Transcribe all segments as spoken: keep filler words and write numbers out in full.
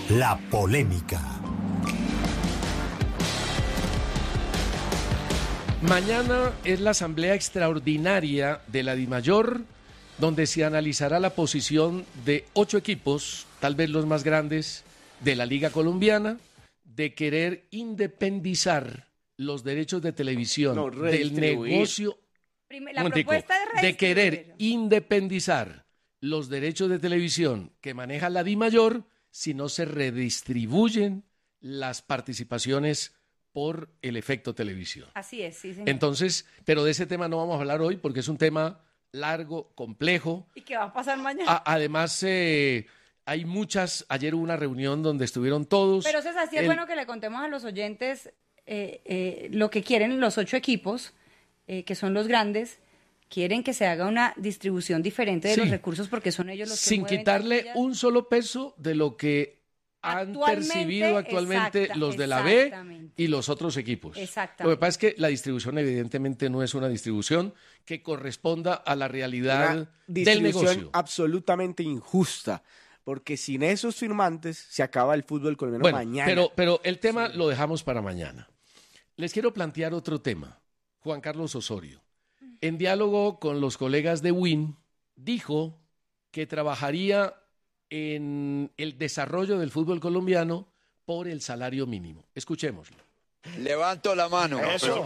La polémica. Mañana es la asamblea extraordinaria de la DIMAYOR, donde se analizará la posición de ocho equipos, tal vez los más grandes, de la Liga Colombiana, de querer independizar los derechos de televisión No, del negocio. Primer- la Momentico, propuesta es de querer redistribuir. independizar los derechos de televisión que maneja la DIMAYOR si no se redistribuyen las participaciones por el efecto televisión. Así es, sí, señor. Entonces, pero de ese tema no vamos a hablar hoy porque es un tema largo, complejo. ¿Y qué va a pasar mañana? A- además, eh, hay muchas. Ayer hubo una reunión donde estuvieron todos. Pero César, sí es El- bueno que le contemos a los oyentes eh, eh, lo que quieren los ocho equipos, eh, que son los grandes. Quieren que se haga una distribución diferente de Sí. los recursos porque son ellos los que sin mueven quitarle taquillas. un solo peso de lo que han Actualmente, percibido actualmente exacta- los de la B exactamente. y los otros equipos. Exactamente. Lo que pasa es que la distribución evidentemente no es una distribución que corresponda a la realidad Una del distribución negocio. absolutamente injusta, porque sin esos firmantes se acaba el fútbol colombiano Bueno, mañana. pero, pero el tema lo dejamos para mañana. Les quiero plantear otro tema. Juan Carlos Osorio, en diálogo con los colegas de Win, dijo que trabajaría en el desarrollo del fútbol colombiano por el salario mínimo. Escuchémoslo. Levanto la mano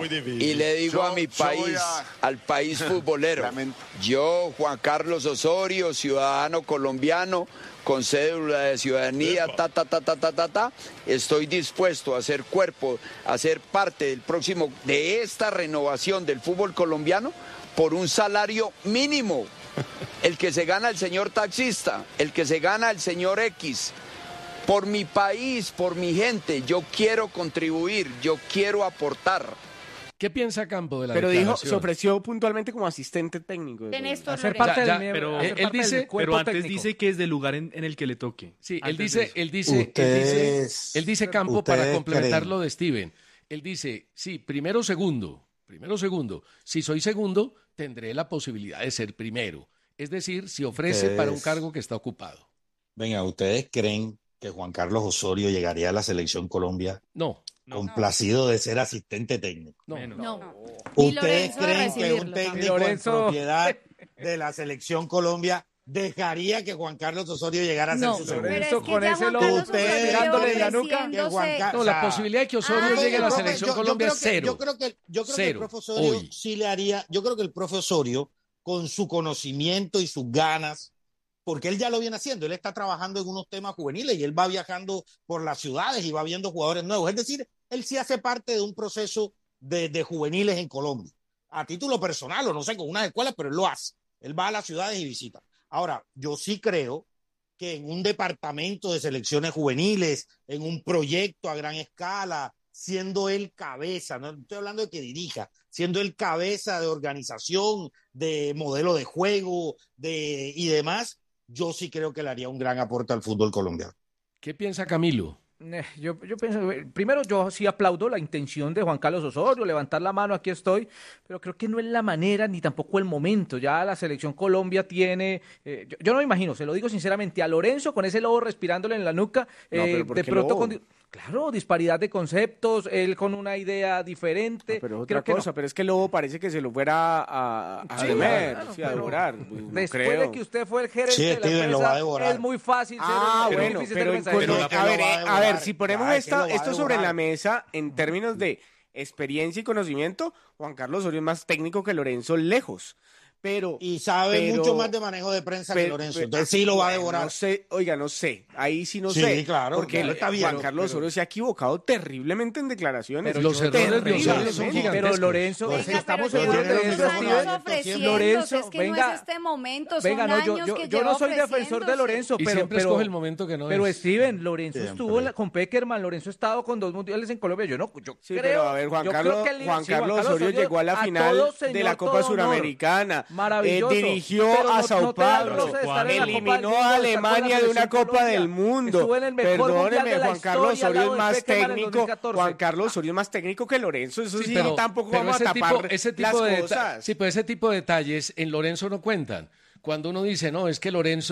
y le digo Yo- a mi yo país, voy a- al país futbolero, Lamento. yo, Juan Carlos Osorio, ciudadano colombiano, con cédula de ciudadanía, ta, ta, ta, ta, ta, ta, ta, estoy dispuesto a ser cuerpo, a ser parte del próximo, de esta renovación del fútbol colombiano por un salario mínimo. El que se gana el señor taxista, el que se gana el señor X. Por mi país, por mi gente, yo quiero contribuir, yo quiero aportar. ¿Qué piensa Campo de la Pero dijo, declaración? se ofreció puntualmente como asistente técnico. De Néstor Hacer Lorenzo. parte Ya, del ya, miembro- pero hacer él- él parte del dice- cuerpo Pero antes técnico. dice que es del lugar en, en el que le toque. Sí, él Antes de dice, eso. él dice, él dice, Ustedes- él dice Campo para ustedes complementar creen- lo de Steven. Él dice, sí, primero segundo, primero segundo. Si soy segundo, tendré la posibilidad de ser primero. Es decir, si ofrece Ustedes- para un cargo que está ocupado. Venga, ¿ustedes creen que Juan Carlos Osorio llegaría a la Selección Colombia No, complacido de ser asistente técnico? no. Menos. No. ¿Ustedes Lorenzo de creen que un recibirlo técnico también. Lorenzo. en propiedad de la Selección Colombia dejaría que Juan Carlos Osorio llegara a ser No. su segundo? Lorenzo, Pero es que con ya ese Juan lobo Carlos Ustedes Osorio mirándole en la nuca, ofreciéndose- que Juan Ca- No, o la sea, posibilidad de que Osorio Ay, llegue a la yo- selección yo- yo Colombia creo es que- cero. Yo creo que, yo creo que Cero. el profe Osorio Hoy. sí le haría, yo creo que el profe Osorio, con su conocimiento y sus ganas, porque él ya lo viene haciendo, él está trabajando en unos temas juveniles y él va viajando por las ciudades y va viendo jugadores nuevos. Es decir, él sí hace parte de un proceso de, de juveniles en Colombia, a título personal o no sé, con unas escuelas, pero él lo hace. Él va a las ciudades y visita. Ahora, yo sí creo que en un departamento de selecciones juveniles, en un proyecto a gran escala, siendo él cabeza, no estoy hablando de que dirija, siendo él cabeza de organización, de modelo de juego de, y demás, yo sí creo que le haría un gran aporte al fútbol colombiano. ¿Qué piensa Camilo? Eh, Yo, yo pienso, eh, primero yo sí aplaudo la intención de Juan Carlos Osorio, levantar la mano, aquí estoy, pero creo que no es la manera ni tampoco el momento. Ya la selección Colombia tiene, eh, yo, yo no me imagino, se lo digo sinceramente, a Lorenzo con ese lobo respirándole en la nuca, No, eh, pero ¿por de qué pronto lobo? con, di- claro, disparidad de conceptos, él con una idea diferente. No, pero es creo otra que no. cosa, pero es que el lobo parece que se lo fuera a, a Sí, deber, claro, sí, a pero devorar. No Después creo. de que usted fue el gerente Sí, de la Steven, lo empresa, va a devorar. es muy fácil ser Ah, el- es bueno, difícil pero ser en mensajero. cuanto- Pero a ver, lo va a eh, a ver, devorar. si ponemos Ya, es que esta- lo va a esto sobre devorar. la mesa en términos de experiencia y conocimiento, Juan Carlos Osorio es más técnico que Lorenzo lejos. Pero Y sabe pero- mucho más de manejo de prensa que pero- Lorenzo, pero- entonces sí lo va a bueno, devorar. No sé, oiga, no sé, ahí sí no Sí, sé. claro, porque claro, está bien, Juan Carlos pero- Osorio se ha equivocado terriblemente en declaraciones. Pero los Yo- errores de terriblemente. Osorio son gigantescos. Pero Lorenzo, Venga, si Venga, estamos pero seguros lleva de los eso, años Steven. ofreciéndose, Lorenzo, es que venga, no es este momento, son venga, no, yo, años yo, que yo lleva no soy defensor de Lorenzo, Y pero, siempre pero, escoge el momento que no pero es. Steven, Lorenzo Siempre. estuvo en la- con Peckerman, Lorenzo ha estado con dos mundiales en Colombia, yo no, yo Sí, creo, pero a ver, Juan yo creo Carlos, que el- Juan sí, Carlos Osorio llegó a la final todo de señor, la Copa todo honor. Suramericana, Maravilloso. eh, dirigió Pero a no- Sao no te da el Paulo, roce de estar en la Copa del eliminó Mundo, a estar con la Alemania de una selección Copa Colombia. del Mundo. Estuvo en el mejor mundial Perdóneme, de la Juan Carlos historia, al Osorio lado es de más Peckerman en dos técnico. mil catorce. Juan Carlos Osorio es más técnico que Lorenzo. Eso sí, pero- tampoco pero vamos ese a tapar tipo, ese tipo las de deta- cosas. sí, pero ese tipo de detalles en Lorenzo no cuentan. Cuando uno dice, no, es que Lorenzo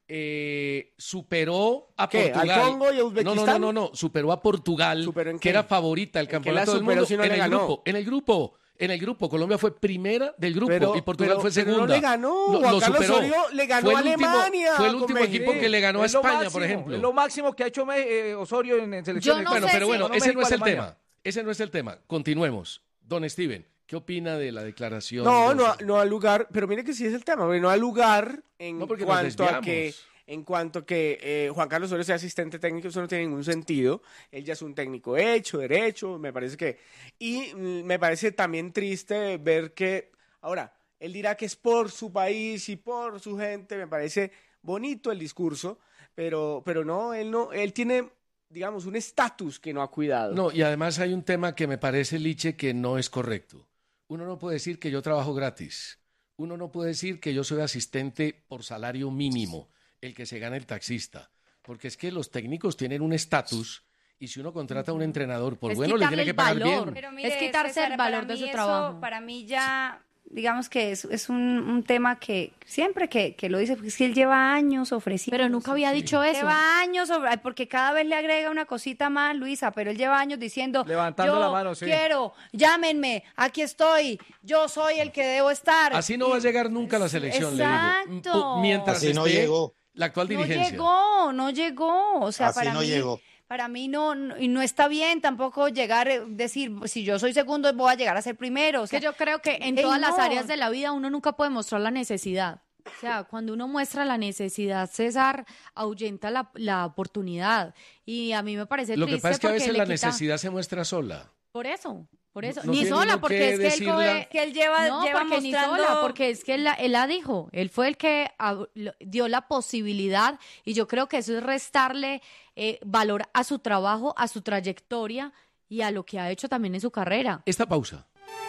eh, superó a ¿Qué? Portugal. ¿Al Congo y a No, Uzbekistán? no, no, no, no, superó a Portugal, ¿Superó en que qué? era favorita del ¿En qué la campeonato del superó mundo. si no en le el ganó? grupo, en el grupo, en el grupo. Colombia fue primera del grupo Pero- y Portugal pero- fue pero no segunda. le ganó. Lo, Juan lo Carlos superó. Osorio le ganó fue a el último- Alemania Fue el con último México. equipo que le ganó a Es lo España, máximo, por ejemplo. Es lo máximo que ha hecho eh, Osorio en, en selecciones. Yo no bueno, sé pero si- bueno, no ese no es el México-Alemania. tema. Ese no es el tema. Continuemos. Don Steven, ¿qué opina de la declaración? No, de no, Osorio? no al lugar, pero mire que sí es el tema, porque no al lugar en No, porque nos cuanto a desviamos. que en cuanto a que eh, Juan Carlos Osorio sea asistente técnico, eso no tiene ningún sentido. Él ya es un técnico hecho, derecho, me parece que... Y mm, me parece también triste ver que... Ahora, él dirá que es por su país y por su gente, me parece bonito el discurso, pero, pero no, él no, él tiene, digamos, un estatus que no ha cuidado. No, y además hay un tema que me parece, Liche, que no es correcto. Uno no puede decir que yo trabajo gratis. Uno no puede decir que yo soy asistente por salario mínimo, el que se gana el taxista. Porque es que los técnicos tienen un estatus y si uno contrata a un entrenador, por Es bueno, le quitarle tiene que el pagar valor. bien. Pero mire, Es quitarse César, el para valor de mí su eso, trabajo. Para mí ya, digamos que es, es un, un tema que siempre que, que lo dice, porque es que él lleva años ofreciendo. Pero nunca había dicho eso. Lleva años, sobre- ay, porque cada vez le agrega una cosita más, Luisa, pero él lleva años diciendo, Levantando yo la mano, sí. quiero, llámenme, aquí estoy, yo soy el que debo estar. Así no va a llegar nunca a la selección, le digo. Exacto. Mientras Así no esté llegó. la actual No dirigencia. llegó, no llegó, o sea, Así para no mí, llegó. para mí no, no- y no está bien tampoco llegar, eh, decir, si yo soy segundo voy a llegar a ser primero, o Es sea, que yo creo que en ey, todas las no. áreas de la vida uno nunca puede mostrar la necesidad. O sea, cuando uno muestra la necesidad, César ahuyenta la, la oportunidad. Y a mí me parece Lo que triste pasa es que a porque veces le la quita- necesidad se muestra sola. Por eso, por eso. No ni tiene sola, uno porque que es que él decirla. coge- que él lleva, no, lleva porque ni mostrando... sola, porque es que él, la- él la dijo, él fue el que ab- lo- dio la posibilidad y yo creo que eso es restarle eh, valor a su trabajo, a su trayectoria y a lo que ha hecho también en su carrera. Esta pausa.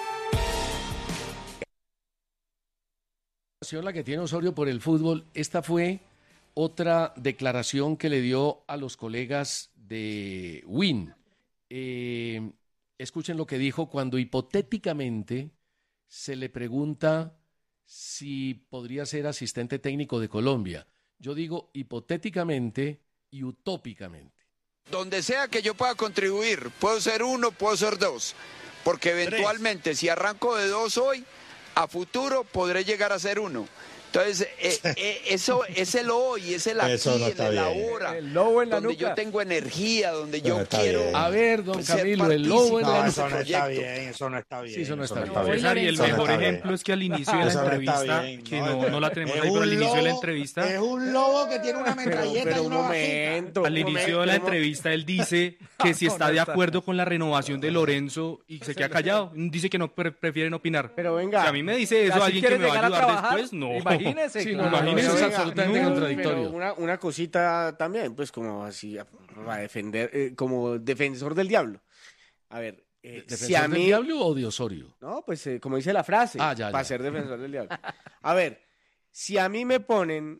La que tiene Osorio por el fútbol, esta fue otra declaración que le dio a los colegas de Win. Eh, escuchen lo que dijo cuando hipotéticamente se le pregunta si podría ser asistente técnico de Colombia. Yo digo hipotéticamente y utópicamente. Donde sea que yo pueda contribuir, puedo ser uno, puedo ser dos, porque eventualmente si arranco de dos hoy, a futuro podré llegar a ser uno. Entonces, eh, eh, eso es el hoy, es el aquí, Eso no el está el bien. ahora, El lobo en la donde nuca. yo tengo energía, donde Eso yo no está quiero... bien. A ver, don ser Camilo, el lobo en partícipe la No, de eso no este está proyecto. bien, eso no está bien. Sí, eso no está bien. bien. César, y el Eso no mejor está bien. ejemplo es que al inicio de la Eso no está entrevista, bien, que no, no, es- no la tenemos es ahí, pero al un inicio de la lobo- entrevista, Es un lobo que tiene una Pero, metralleta pero y un una vajilla. momento. al un inicio momento, de la un mo- entrevista, él dice que si está de acuerdo con la renovación de Lorenzo y se queda callado. Dice que no pre- prefieren opinar. Pero venga. Si a mí me dice eso Así alguien que quiere me va a llegar a ayudar trabajar, después, no. imagínese. Sí, no, claro. no, Pero eso es venga, absolutamente no, contradictorio. pero una, una cosita también, pues como así, para defender, eh, como defensor del diablo. A ver, eh, ¿Defensor si a del mí... diablo o de Osorio? No, pues eh, como dice la frase, Ah, ya, para ya. ser defensor del diablo. A ver, si a mí me ponen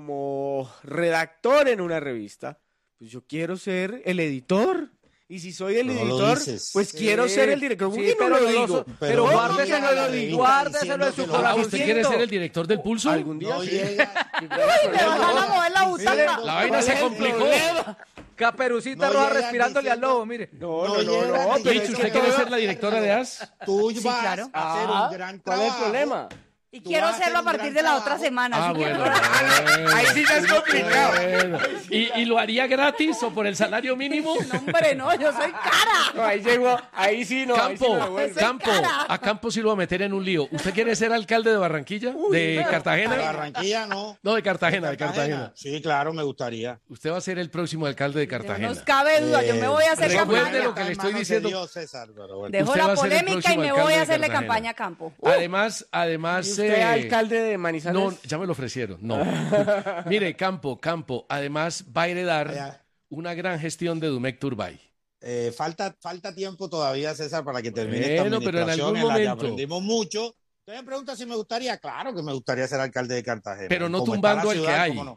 como redactor en una revista, pues yo quiero ser el editor. Y si soy el No lo editor, dices. pues Sí, quiero ser el director. ¿Por sí, qué no pero lo no lo digo? so- Pero Pero no guárdeselo, llega a la revista guárdeselo en su diciendo que lo Ah, hago. ¿usted quiere ser el director del Pulso? Algún día No sí. llega. me van a mover la butaca. La vaina se complicó. Caperucita No roja llegan respirándole al diciendo- lobo, mire. No, No no, no, llega no. ni pero Lich, es que ¿usted quiere no- ser la directora de A S? Tú Sí, vas claro. a hacer Ah, un gran ¿cuál trabajo. es el problema? Y Tú quiero vas a hacerlo a hacer un partir gran de la otra trabajo. semana. Ah, así que- bueno. Ahí sí ya es complicado. Bueno. ¿Y, ¿Y lo haría gratis o por el salario mínimo? No, hombre, no, yo soy cara. No, ahí llegó, ahí sí no. ahí sí Campo, me devuelve. Campo, a Campo sí lo va a meter en un lío. ¿Usted quiere ser alcalde de Barranquilla? ¿De De Cartagena? Barranquilla, no. No, de Cartagena, de Cartagena. Sí, claro, me gustaría. Usted va a ser el próximo alcalde de No Cartagena. nos cabe duda, yo me voy a hacer Recuerde campaña. lo que le estoy diciendo. Dios, César, pero bueno. Dejo Usted va la a ser el polémica y próximo me alcalde voy a de hacerle Cartagena. campaña a Campo. Además, además... ¿Y usted eh, alcalde de Manizales? No, ya me lo ofrecieron, no. Mire, Campo, Campo, además va a heredar Ya. una gran gestión de Dumec Turbay. Eh, falta, falta tiempo todavía, César, para que termine Bueno, esta pero en administración algún en la que momento. aprendimos mucho. Usted me pregunta si me gustaría, claro que me gustaría ser alcalde de Cartagena. Pero no Como tumbando está la al que ciudad, hay. cómo no.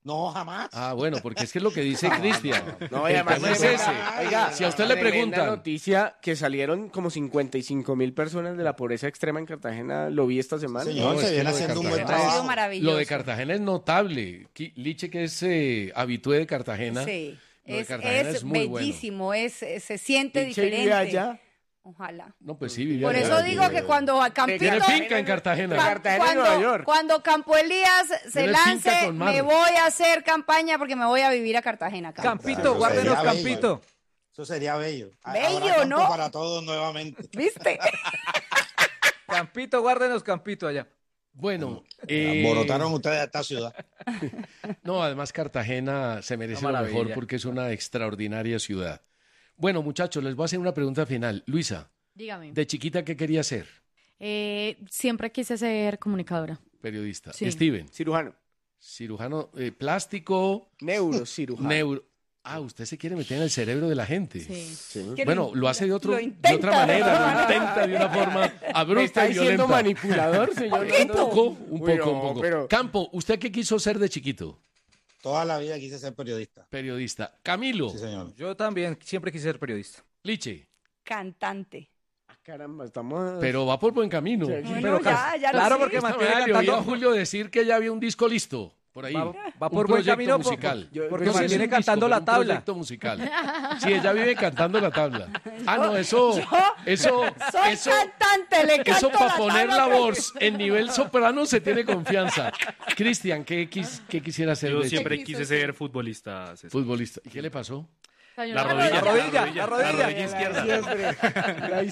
No, jamás. Ah, bueno, porque es que es lo que dice Cristian. No, y El además tema es tremenda- ese. oiga, Si a usted le tremenda preguntan, noticia que salieron como cincuenta y cinco mil personas de la pobreza extrema en Cartagena, lo vi esta semana. Señor, No, se es que viene lo de haciendo un buen Cartagena- Ha sido trabajo. maravilloso. lo de Cartagena es notable. Qui- Liche, que es eh, habitué de Cartagena. Sí, Lo de es, Cartagena es es muy bueno. bellísimo, es, es- se siente Pinche vive diferente. allá. Ojalá. No, pues sí, vivía Por allá. eso digo que cuando a Campito... Tiene finca en Cartagena. Cuan- Cartagena y cuando, Nueva York. cuando Campo Elías se Tiene lance, finca con mar. me voy a hacer campña porque me voy a vivir a Cartagena. Campo. Campito, Claro, guárdenos sería bello. Campito. Eso sería bello. Bello, Habrá campo ¿no? para todos nuevamente. ¿Viste? Campito, guárdenos Campito allá. Bueno, eh, Alborotaron ustedes a esta ciudad. no, además Cartagena se merece Una lo mejor maravilla. porque es una extraordinaria ciudad. Bueno, muchachos, les voy a hacer una pregunta final. Luisa, Dígame. de chiquita, ¿qué quería ser? Eh, siempre quise ser comunicadora. Periodista. Sí. Steven, Cirujano. cirujano eh, plástico, Neurocirujano. neuro... Ah, usted se quiere meter en el cerebro de la gente. Sí. Que Bueno, lo hace de, otro, lo de intenta, otra manera, ¿no? lo intenta de una forma ¿Me está abrupta y diciendo violenta. manipulador, señor? Un poco, un Uy, poco, no, un poco. pero- Campo, ¿usted qué quiso ser de chiquito? Toda la vida quise ser periodista. Periodista. Camilo, Sí, señor. Yo también siempre quise ser periodista. Liche, Cantante. Ah, caramba, estamos... pero va por buen camino. Sí. Bueno, pero ya, ya lo claro, sé. porque Esta mantiene mañana le oí a cantando. Julio decir que ya había un disco listo por ahí. Va, va Un por buen proyecto camino po- musical. Yo- porque No sé si mantiene es un cantando disco, la pero un tabla. proyecto musical. Sí, ella vive cantando la tabla. Ah, no, eso, eso, Soy eso, cantante, le canto eso para la poner tabla la que- voz en nivel soprano se tiene confianza. Cristian, ¿qué, quis- qué quisiera hacer Yo de siempre chico? quise ser futbolista. César. Futbolista. ¿Y qué le pasó? La La rodilla, La rodilla, la rodilla. izquierda. Siempre.